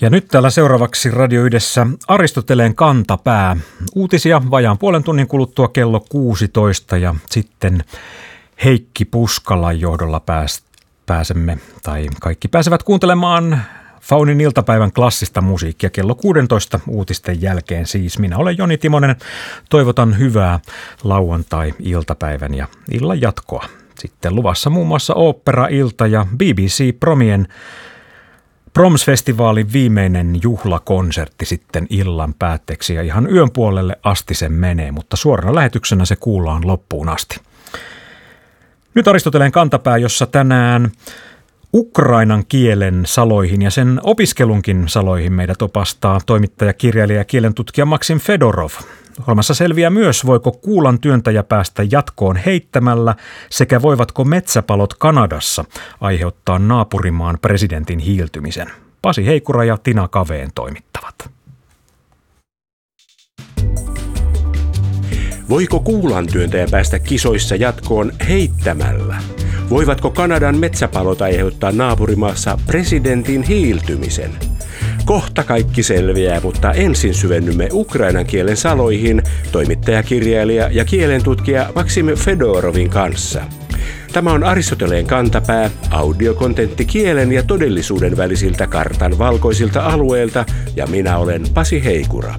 Ja nyt täällä seuraavaksi Radio Ydessä Aristoteleen kantapää. Uutisia vajaan puolen tunnin kuluttua kello 16 ja sitten Heikki Puskalan johdolla pääsemme, tai kaikki pääsevät kuuntelemaan Faunin iltapäivän klassista musiikkia kello 16 uutisten jälkeen siis. Minä olen Joni Timonen. Toivotan hyvää lauantai-iltapäivän ja illan jatkoa. Sitten luvassa muun muassa Ooppera-ilta ja BBC Promien Proms-festivaalin viimeinen juhlakonsertti sitten illan päätteeksi ja ihan yön puolelle asti se menee, mutta suorana lähetyksenä se kuullaan loppuun asti. Nyt Aristoteleen kantapää, jossa tänään ukrainan kielen saloihin ja sen opiskelunkin saloihin meidät opastaa toimittaja, kirjailija ja kielentutkija Maksim Fedorov. Ohjelmassa selviää myös, voiko kuulan työntäjä päästä jatkoon heittämällä sekä voivatko metsäpalot Kanadassa aiheuttaa naapurimaan presidentin hiiltymisen. Pasi Heikura ja Tina Kaveen toimittavat. Voiko kuulantyöntäjä päästä kisoissa jatkoon heittämällä? Voivatko Kanadan metsäpalot aiheuttaa naapurimaassa presidentin hiiltymisen? Kohta kaikki selviää, mutta ensin syvennymme ukrainan kielen saloihin toimittaja, kirjailija ja kielentutkija Maksim Fedorovin kanssa. Tämä on Aristoteleen kantapää, audiokontentti kielen ja todellisuuden välisiltä kartan valkoisilta alueilta ja minä olen Pasi Heikura.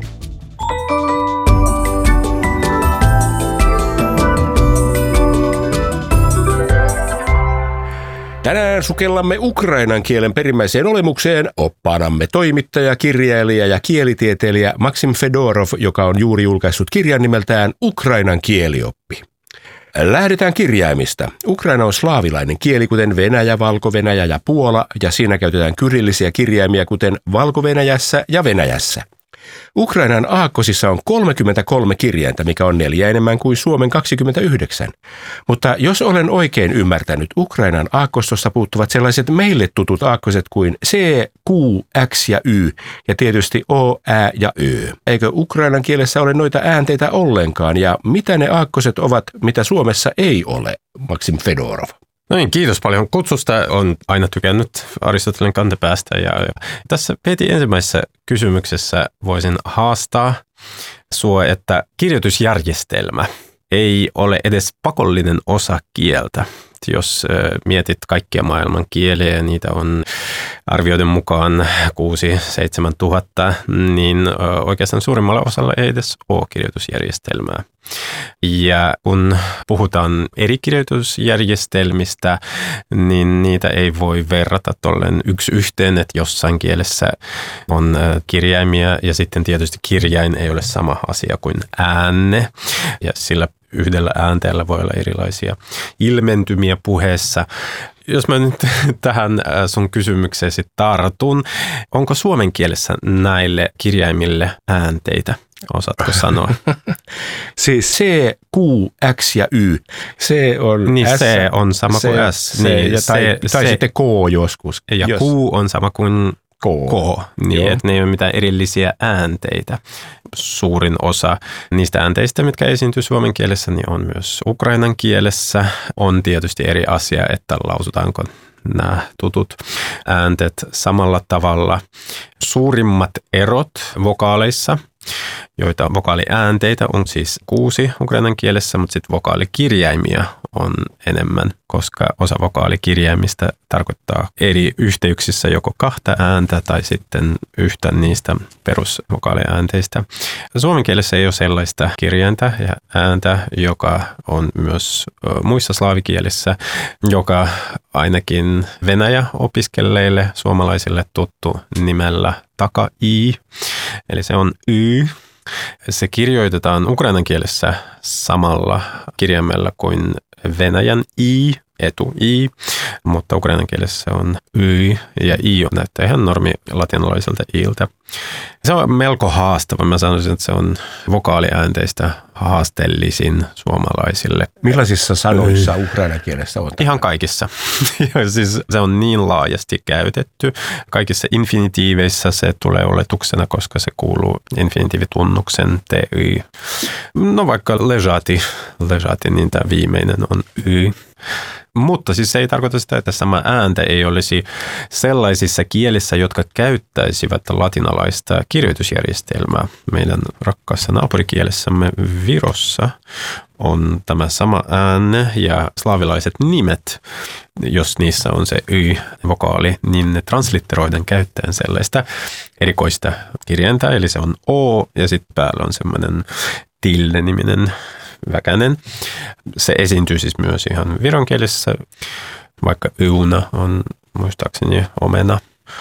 Tänään sukellamme ukrainan kielen perimmäiseen olemukseen oppaanamme toimittaja, kirjailija ja kielitieteilijä Maksim Fedorov, joka on juuri julkaissut kirjan nimeltään Ukrainan kielioppi. Lähdetään kirjaimista. Ukraina on slaavilainen kieli, kuten Venäjä, Valko-Venäjä ja Puola, ja siinä käytetään kyrillisiä kirjaimia, kuten Valko-Venäjässä ja Venäjässä. Ukrainan aakkosissa on 33 kirjainta, mikä on 4 enemmän kuin Suomen 29. Mutta jos olen oikein ymmärtänyt, Ukrainan aakkostosta puuttuvat sellaiset meille tutut aakkoset kuin C, Q, X ja Y ja tietysti O, Ä ja Ö. Eikö ukrainan kielessä ole noita äänteitä ollenkaan ja mitä ne aakkoset ovat, mitä Suomessa ei ole, Maksim Fedorov? No niin, kiitos paljon kutsusta. Olen aina tykännyt Aristoteleen kantapäästä ja tässä heti ensimmäisessä kysymyksessä voisin haastaa sua, että kirjoitusjärjestelmä ei ole edes pakollinen osa kieltä. Jos mietit kaikkia maailman kieliä, niitä on arvioiden mukaan 6-7 tuhatta, niin oikeastaan suurimmalla osalla ei edes ole kirjoitusjärjestelmää. Ja kun puhutaan eri kirjoitusjärjestelmistä, niin niitä ei voi verrata tolleen yksi yhteen, että jossain kielessä on kirjaimia ja sitten tietysti kirjain ei ole sama asia kuin äänne ja sillä yhdellä äänteellä voi olla erilaisia ilmentymiä puheessa. Jos mä nyt tähän sun kysymykseesi tartun, onko suomen kielessä näille kirjaimille äänteitä? Osaatko sanoa? Siis C, Q, X ja Y. C on niin S. C on sama kuin S. Niin, tai sitten K joskus. Ja Q on sama kuin K. Niin, että ne ei ole mitään erillisiä äänteitä. Suurin osa niistä äänteistä, mitkä esiintyy suomen kielessä, niin on myös ukrainan kielessä. On tietysti eri asia, että lausutaanko nämä tutut ääntet samalla tavalla. Suurimmat erot vokaaleissa, joita vokaaliäänteitä on siis 6 ukrainan kielessä, mutta sitten vokaalikirjaimia on enemmän, koska osa vokaalikirjaimista tarkoittaa eri yhteyksissä joko 2 ääntä tai sitten yhtä niistä perusvokaaliäänteistä. Suomen kielessä ei ole sellaista kirjainta ja ääntä, joka on myös muissa slaavikielissä, joka ainakin Venäjä-opiskeleille suomalaisille tuttu nimellä taka-i, eli se on y. Se kirjoitetaan ukrainan kielessä samalla kirjaimella kuin venäjän i, etu-i, mutta ukrainan kielessä on y ja i näyttää ihan normi latinalaiselta iltä. Se on melko haastava. Mä sanoisin, että se on vokaaliäänteistä haasteellisin suomalaisille. Millaisissa sanoissa ukrainan kielessä on? Ihan kaikissa. Siis se on niin laajasti käytetty. Kaikissa infinitiiveissa se tulee oletuksena, koska se kuuluu infinitiivitunnuksen ty. No vaikka ležati, niin tämä viimeinen on y. Mutta siis se ei tarkoita sitä, että sama ääntä ei olisi sellaisissa kielissä, jotka käyttäisivät latinalaista kirjoitusjärjestelmää. Meidän rakkaassa naapurikielessämme Virossa on tämä sama ääne ja slaavilaiset nimet, jos niissä on se y-vokaali, niin ne translitteroidaan käyttäen sellaista erikoista kirjainta, eli se on o ja sitten päällä on semmoinen tilde-niminen väkänen. Se esiintyy siis myös ihan viron kielessä, vaikka yuna on muistaakseni omena.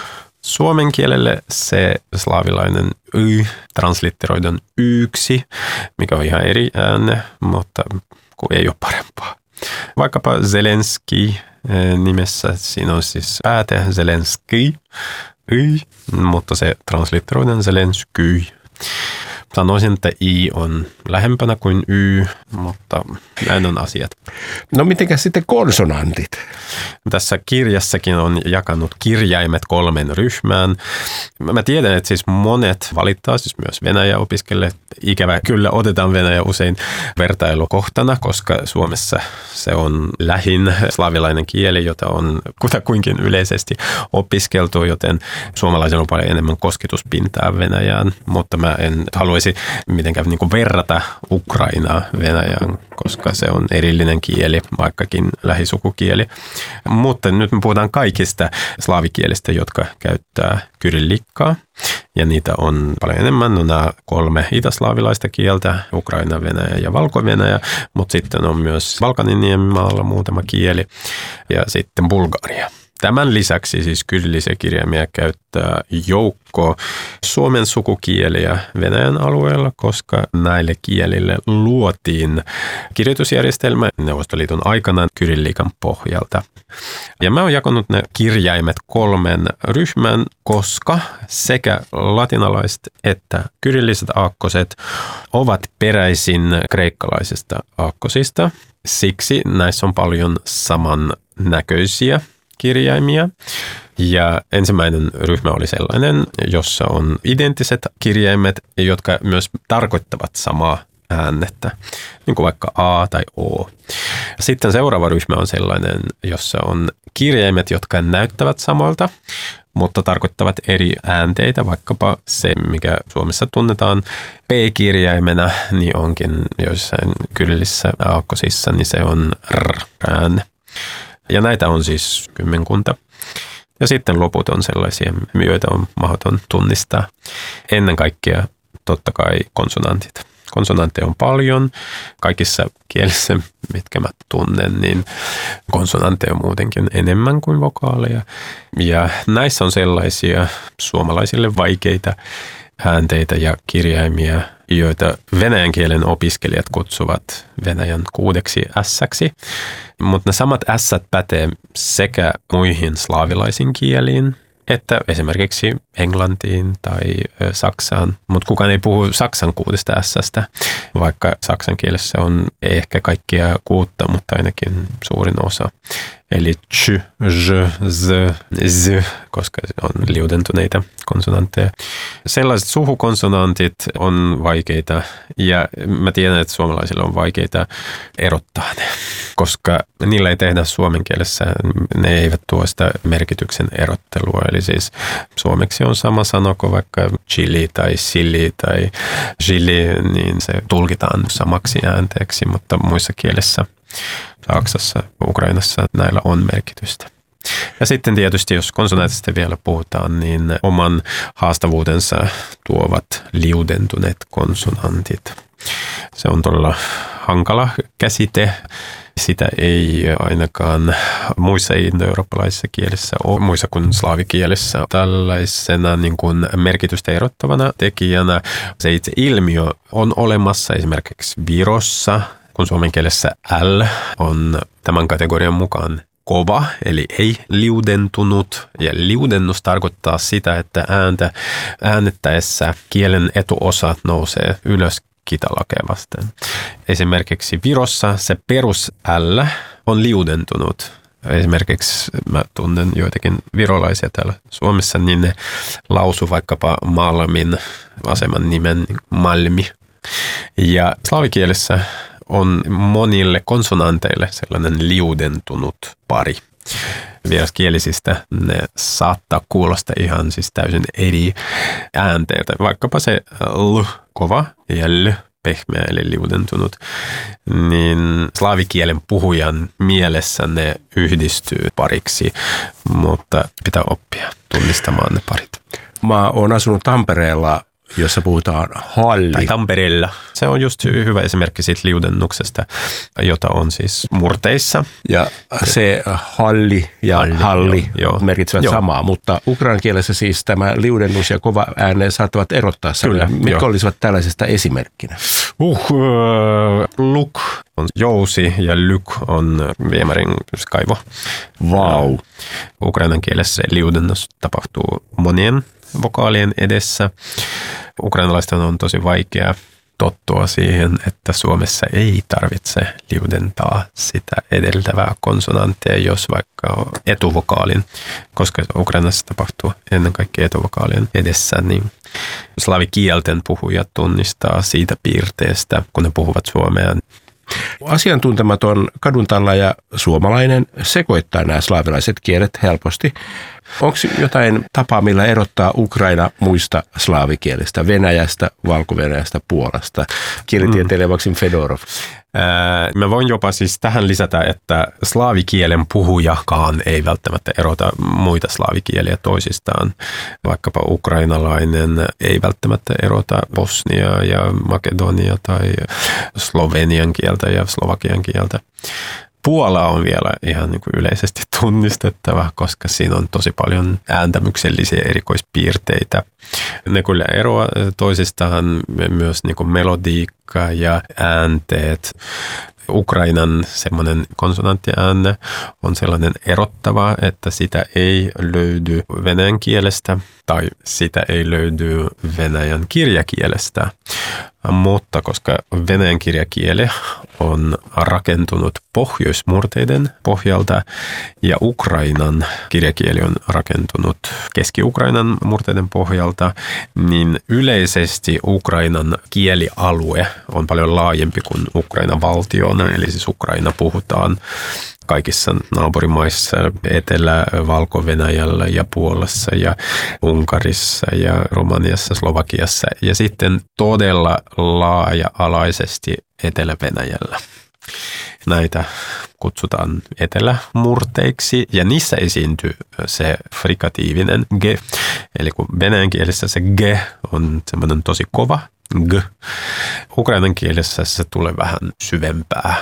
Suomen kielelle se slaavilainen y translitteroidaan yksi, mikä on ihan eri ääne, mutta kun ei ole parempaa. Vaikkapa Zelenski nimessä, siinä on siis pääte Zelenski, y, mutta se translitteroidaan Zelensky. Sanoisin, että I on lähempänä kuin Y, mutta näin on asiat. No mitenkäs sitten konsonantit? Tässä kirjassakin on jakanut kirjaimet 3 ryhmään. Mä tiedän, että siis monet valittaa, siis myös Venäjä-opiskelijat. Ikävä kyllä otetaan Venäjä usein vertailukohtana, koska Suomessa se on lähin slaavilainen kieli, jota on kutakuinkin yleisesti opiskeltu, joten suomalaisilla on paljon enemmän kosketuspintaa Venäjään, mutta mä en haluaisi mitenkään niin kuin verrata Ukrainaa Venäjään, koska se on erillinen kieli, vaikkakin lähisukukieli. Mutta nyt me puhutaan kaikista slaavikielistä, jotka käyttää kyrillikkaa. Ja niitä on paljon enemmän. No nämä 3 itäslaavilaista kieltä, Ukraina, Venäjä ja Valko-Venäjä, mutta sitten on myös Balkanin niemimaalla muutama kieli ja sitten Bulgaria. Tämän lisäksi siis kyrillisiä kirjaimia käyttää joukko suomen sukukieliä Venäjän alueella, koska näille kielille luotiin kirjoitusjärjestelmä Neuvostoliiton aikana kyrillikan pohjalta. Ja mä oon jakanut ne kirjaimet 3 ryhmään, koska sekä latinalaiset että kyrilliset aakkoset ovat peräisin kreikkalaisista aakkosista. Siksi näissä on paljon samannäköisiä kirjaimia. Ja ensimmäinen ryhmä oli sellainen, jossa on identtiset kirjaimet, jotka myös tarkoittavat samaa äännettä, niin kuin vaikka A tai O. Sitten seuraava ryhmä on sellainen, jossa on kirjaimet, jotka näyttävät samalta, mutta tarkoittavat eri äänteitä, vaikkapa se, mikä Suomessa tunnetaan P-kirjaimena, niin onkin joissain kyllisissä aakkosissa, niin se on R-ääne. Ja näitä on siis 10. Ja sitten loput on sellaisia, joita on mahdoton tunnistaa. Ennen kaikkea totta kai konsonantit. Konsonantteja on paljon. Kaikissa kielissä, mitkä mä tunnen, niin konsonantteja on muutenkin enemmän kuin vokaaleja. Ja näissä on sellaisia suomalaisille vaikeita äänteitä ja kirjaimia, joita venäjän kielen opiskelijat kutsuvat Venäjän 6 ässäksi. Mutta ne samat ässät pätee sekä muihin slaavilaisiin kieliin, että esimerkiksi englantiin tai saksaan. Mutta kukaan ei puhu saksan 6 ässästä, vaikka saksan kielessä on ehkä kaikkia 6, mutta ainakin suurin osa. Eli ch, j, z, z, koska on liudentuneita konsonantteja. Sellaiset suhukonsonantit on vaikeita ja mä tiedän, että suomalaisilla on vaikeita erottaa ne, koska niillä ei tehdä suomen kielessä, ne eivät tuo sitä merkityksen erottelua. Eli siis suomeksi on sama sana kuin vaikka chili tai silli tai chili, niin se tulkitaan samaksi äänteeksi, mutta muissa kielissä Saksassa, Ukrainassa näillä on merkitystä. Ja sitten tietysti, jos konsonantista vielä puhutaan, niin oman haastavuutensa tuovat liudentuneet konsonantit. Se on todella hankala käsite. Sitä ei ainakaan muissa indo-eurooppalaisissa kielissä ole, muissa kuin slaavikielissä. Tällaisena niin kuin merkitystä erottavana tekijänä se itse ilmiö on olemassa esimerkiksi Virossa, kun suomen kielessä L on tämän kategorian mukaan kova, eli ei liudentunut. Ja liudennus tarkoittaa sitä, että ääntä äännettäessä kielen etuosa nousee ylös kitalakeja vastaan. Esimerkiksi Virossa se perus L on liudentunut. Esimerkiksi mä tunnen joitakin virolaisia täällä Suomessa, niin ne lausuu vaikkapa Malmin aseman nimen Malmi. Ja slaavikielessä on monille konsonanteille sellainen liudentunut pari. Vieraskielisistä ne saattaa kuulostaa ihan siis täysin eri äänteiltä. Vaikkapa se L kova ja L pehmeä eli liudentunut, niin slaavikielen puhujan mielessä ne yhdistyy pariksi, mutta pitää oppia tunnistamaan ne parit. Mä oon asunut Tampereella, jossa puhutaan halli. Tai Tampereella. Se on just hyvä esimerkki siitä liudennuksesta, jota on siis murteissa. Ja se halli ja halli merkitsevät samaa, mutta ukrainan kielessä siis tämä liudennus ja kova ääne saattavat erottaa sanoja. Mitkä olisivat tällaisesta esimerkkinä? Luk on jousi ja lyk on viemärin kaivo. Vau. Ukrainan kielessä liudennus tapahtuu monien vokaalien edessä. Ukrainalaisten on tosi vaikea tottua siihen, että Suomessa ei tarvitse liudentaa sitä edeltävää konsonanttia, jos vaikka etuvokaalin, koska Ukrainassa tapahtuu ennen kaikkea etuvokaalien edessä, niin slaavikielten puhujat tunnistaa siitä piirteestä, kun ne puhuvat suomea. Asiantuntematon kaduntalla ja suomalainen sekoittaa nämä slaavilaiset kielet helposti. Onko jotain tapaa, millä erottaa Ukraina muista slaavikielistä, Venäjästä, Valko-Venäjästä, Puolasta? Kielitieteilijä Maksim Fedorov. Mä voin jopa siis tähän lisätä, että slaavikielen puhujakaan ei välttämättä erota muita slaavikieliä toisistaan. Vaikkapa ukrainalainen ei välttämättä erota Bosnia ja Makedonia tai Slovenian kieltä ja Slovakian kieltä. Puola on vielä ihan niin kuin yleisesti tunnistettava, koska siinä on tosi paljon ääntämyksellisiä erikoispiirteitä. Ne kyllä eroavat toisistaan myös niin kuin melodiikka ja äänteet. Ukrainan semmoinen konsonanttiäänne on sellainen erottava, että sitä ei löydy venäjän kielestä tai sitä ei löydy venäjän kirjakielestä. Mutta koska venäjän kirjakieli on rakentunut pohjoismurteiden pohjalta ja Ukrainan kirjakieli on rakentunut Keski-Ukrainan murteiden pohjalta, niin yleisesti Ukrainan kielialue on paljon laajempi kuin Ukrainan valtiona, eli siis Ukraina puhutaan kaikissa naapurimaissa, Etelä-Valko-Venäjällä ja Puolassa ja Unkarissa ja Romaniassa, Slovakiassa ja sitten todella laaja-alaisesti Etelä-Venäjällä. Näitä kutsutaan etelämurteiksi ja niissä esiintyy se frikatiivinen g. Eli kun venäjän kielessä se g on semmoinen tosi kova g. Ukrainan kielessä se tulee vähän syvempää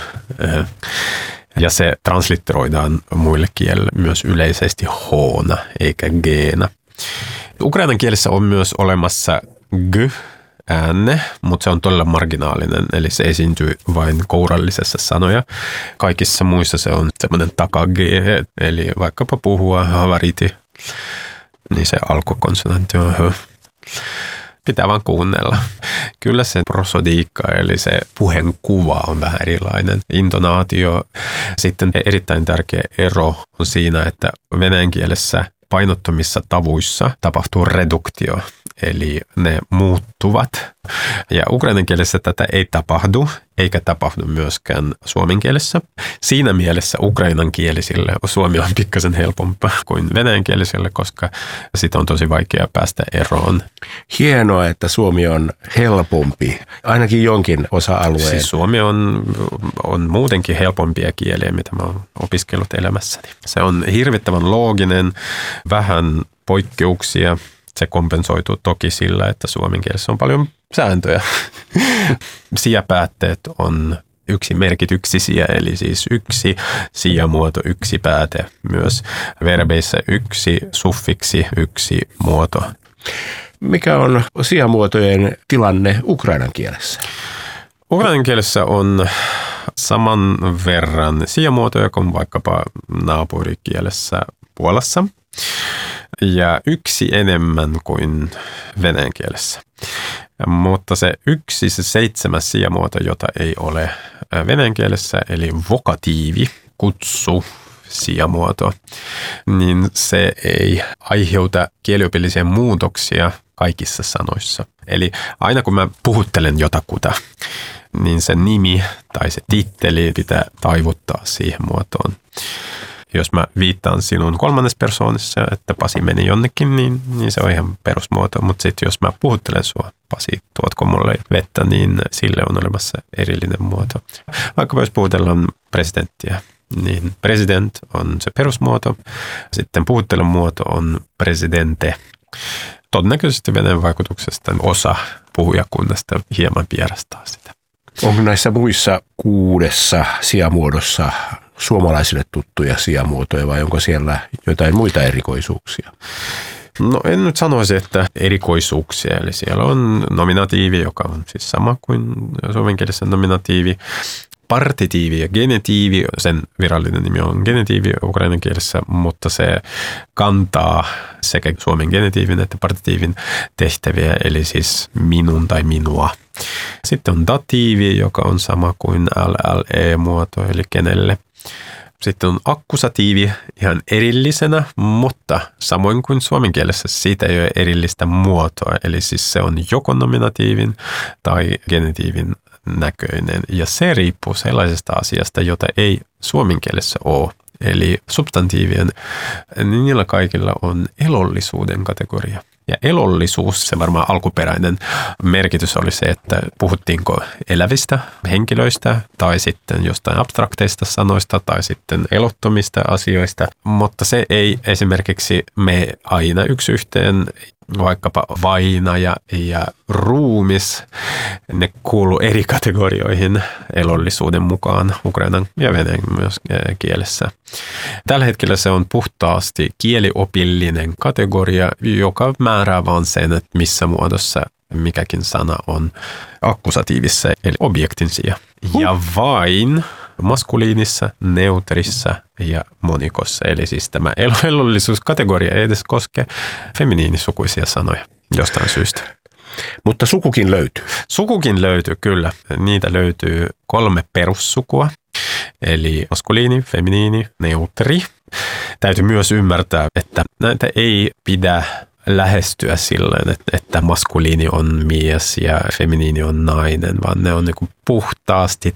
ja se translitteroidaan muille kielille myös yleisesti h-na eikä g-na. Ukrainan kielessä on myös olemassa g-äänne, mutta se on todella marginaalinen, eli se esiintyy vain kourallisessa sanoja. Kaikissa muissa se on semmoinen taka-g, eli vaikkapa puhua havariti, niin se alkukonsonantti on h. Pitää vaan kuunnella. Kyllä se prosodiikka, eli se puheenkuva on vähän erilainen. Intonaatio. Sitten erittäin tärkeä ero on siinä, että venäjän kielessä painottomissa tavuissa tapahtuu reduktio, eli ne muuttuvat. Ja ukrainan kielessä tätä ei tapahdu, eikä tapahdu myöskään suomen kielessä. Siinä mielessä ukrainan kielisille suomi on pikkasen helpompaa kuin venäjän kielisille, koska sitä on tosi vaikea päästä eroon. Hienoa, että suomi on helpompi, ainakin jonkin osa-alueen. Siis suomi on muutenkin helpompia kieliä, mitä mä oon opiskellut elämässäni. Se on hirvittävän looginen, vähän poikkeuksia. Se kompensoituu toki sillä, että suomen kielessä on paljon sääntöjä. Sijapäätteet on yksimerkityksisiä, eli siis yksi sijamuoto, yksi pääte. Myös verbeissä yksi suffiksi, yksi muoto. Mikä on sijamuotojen tilanne ukrainan kielessä? Ukrainan kielessä on saman verran sijamuotoja kuin vaikkapa naapurikielessä Puolassa. Ja yksi enemmän kuin venäjän kielessä. Mutta se 7. sijamuoto, jota ei ole venäjän kielessä, eli vokatiivi, kutsu, sijamuoto, niin se ei aiheuta kieliopillisia muutoksia kaikissa sanoissa. Eli aina kun mä puhuttelen jotakuta, niin se nimi tai se titteli pitää taivuttaa siihen muotoon. Jos mä viittaan sinun 3. persoonissa, että Pasi meni jonnekin, niin se on ihan perusmuoto. Mutta sitten jos mä puhuttelen sua, Pasi, tuotko mulle vettä, niin sille on olemassa erillinen muoto. Vaikka jos puhutellaan presidenttiä, niin president on se perusmuoto. Sitten puhuttelun muoto on presidente. Todennäköisesti venäjän vaikutuksesta osa puhujakunnasta hieman vierastaa sitä. Onko näissä muissa 6 sijamuodossa suomalaisille tuttuja sijamuotoja vai onko siellä jotain muita erikoisuuksia? No en nyt sanoisi, että erikoisuuksia. Eli siellä on nominatiivi, joka on siis sama kuin suomenkielisessä nominatiivi. Partitiivi ja genitiivi, sen virallinen nimi on genitiivi ukrainan kielessä, mutta se kantaa sekä suomen genitiivin että partitiivin tehtäviä, eli siis minun tai minua. Sitten on datiivi, joka on sama kuin LLE-muoto, eli kenelle. Sitten on akkusatiivi ihan erillisenä, mutta samoin kuin suomen kielessä siitä ei ole erillistä muotoa, eli siis se on joko nominatiivin tai genitiivin näköinen, ja se riippuu sellaisesta asiasta, jota ei suomen kielessä ole. Eli substantiivien, niin niillä kaikilla on elollisuuden kategoria. Ja elollisuus, se varmaan alkuperäinen merkitys oli se, että puhuttiinko elävistä henkilöistä tai sitten jostain abstrakteista sanoista tai sitten elottomista asioista, mutta se ei esimerkiksi mene aina yksi yhteen. Vaikkapa vainaja ja ruumis, ne kuuluu eri kategorioihin elollisuuden mukaan ukrainan ja venäjän myös kielessä. Tällä hetkellä se on puhtaasti kieliopillinen kategoria, joka määrää vaan sen, että missä muodossa mikäkin sana on akkusatiivissa, eli objektin sija. Ja vain maskuliinissa, neutrissa ja monikossa. Eli siis tämä elollisuuskategoria ei edes koske feminiinisukuisia sanoja jostain syystä. Mutta sukukin löytyy. Sukukin löytyy, kyllä. Niitä löytyy 3 perussukua. Eli maskuliini, feminiini, neutri. Täytyy myös ymmärtää, että näitä ei pidä lähestyä silleen, että maskuliini on mies ja feminiini on nainen, vaan ne on niin kuin puhtaasti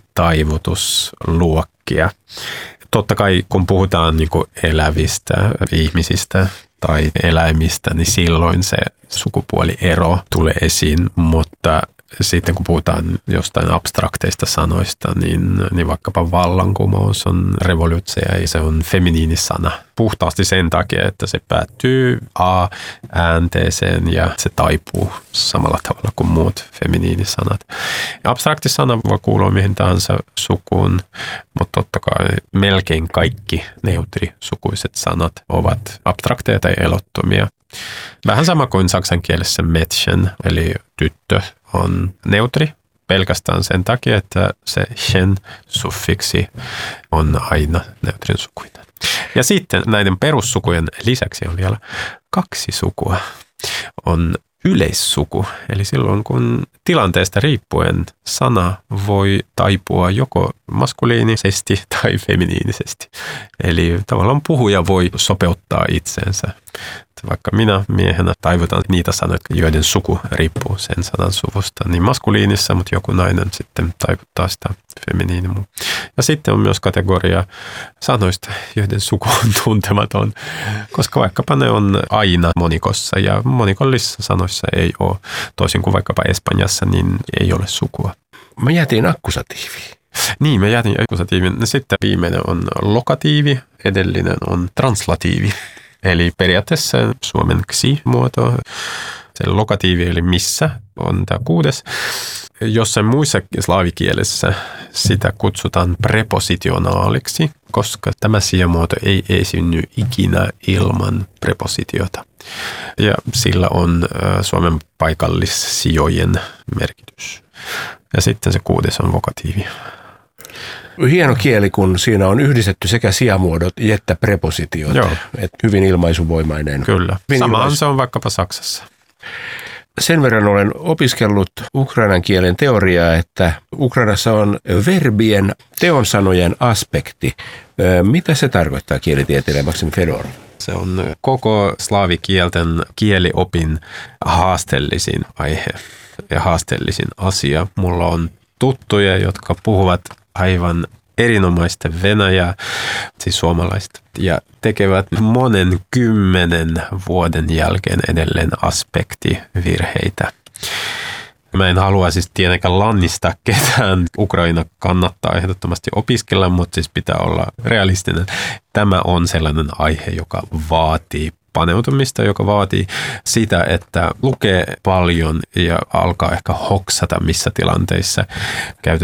taivutusluokkia. Totta kai kun puhutaan niin kuin elävistä ihmisistä tai eläimistä, niin silloin se sukupuoliero tulee esiin, mutta sitten kun puhutaan jostain abstrakteista sanoista, niin vaikkapa vallankumous on revoluutio ja se on feminiinisana. Puhtaasti sen takia, että se päättyy A-äänteeseen ja se taipuu samalla tavalla kuin muut feminiinisanat. Abstraktisana voi kuulua mihin tahansa sukuun, mutta totta kai melkein kaikki neutrisukuiset sanat ovat abstrakteja tai elottomia. Vähän sama kuin saksan kielessä Mädchen, eli tyttö, on neutri pelkästään sen takia, että se chen-suffiksi on aina neutrin sukuinen. Ja sitten näiden perussukujen lisäksi on vielä 2 sukua. On yleissuku, eli silloin kun tilanteesta riippuen sana voi taipua joko maskuliinisesti tai feminiinisesti. Eli tavallaan puhuja voi sopeuttaa itseensä. Vaikka minä miehenä taivutan niitä sanoja, joiden suku riippuu sen sanan suvusta, niin maskuliinissa, mutta joku nainen sitten taivuttaa sitä feminiiniä. Ja sitten on myös kategoria sanoista, joiden suku on tuntematon, koska vaikkapa ne on aina monikossa ja monikollisissa sanoissa ei ole, toisin kuin vaikkapa Espanjassa, niin ei ole sukua. Mä jätin akkusatiiviin. Niin, mä jätin akkusatiivin. Sitten viimeinen on lokatiivi, edellinen on translatiivi. Eli periaatteessa suomen xi-muoto, se lokatiivi eli missä on tämä 6. Jossain muissa slaavikielessä sitä kutsutaan prepositionaaliksi, koska tämä sijamuoto ei esiinny ikinä ilman prepositiota. Ja sillä on suomen paikallissijojen merkitys. Ja sitten se 6 on vokatiivi. Hieno kieli, kun siinä on yhdistetty sekä sijamuodot että prepositiot. Joo. Et hyvin ilmaisuvoimainen. Kyllä. Samahan se on vaikkapa Saksassa. sen verran olen opiskellut ukrainan kielen teoriaa, että Ukrainassa on verbien teonsanojen aspekti. Mitä se tarkoittaa kielitieteilijä Maksim Fedorov? Se on koko slaavikielten kieliopin haasteellisin aihe ja haasteellisin asia. Mulla on tuttuja, jotka puhuvat aivan erinomaista venäjää, siis suomalaista, ja tekevät monen 10 vuoden jälkeen edelleen aspektivirheitä. Mä en halua siis tietenkään lannistaa ketään. Ukraina kannattaa ehdottomasti opiskella, mutta siis pitää olla realistinen. Tämä on sellainen aihe, joka vaatii paneutumista, joka vaatii sitä, että lukee paljon ja alkaa ehkä hoksata, missä tilanteissa käytetään